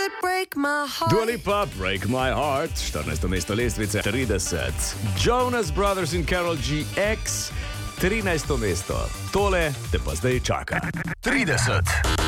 Dua Lipa, Break My Heart, 14. mesto lestvice, 30. Jonas Brothers in Karol G. X, 13. mesto. Tole te pa zdaj čaka. 30.